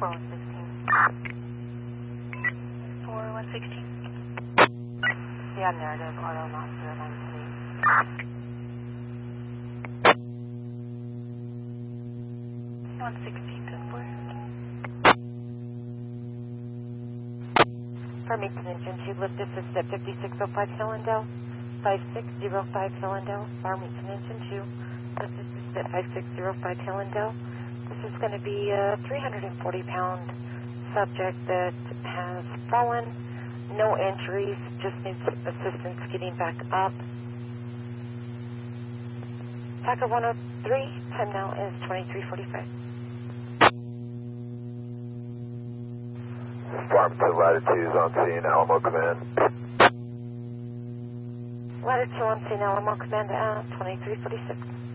4116. Yeah, narrative, auto not 093. 116 to 4. Farmington Engine 2, lift assist at 5605 Hillendale, 5605 Hillendale, Farmington Engine 2, lift assist at 5605 Hillendale. This is going to be a 340-pound subject that has fallen, no injuries, just needs assistance getting back up. Packer 103, time now is 2345. Farmington Latitude on scene, Alamo Command. Latitude on scene, Alamo Command, 2346.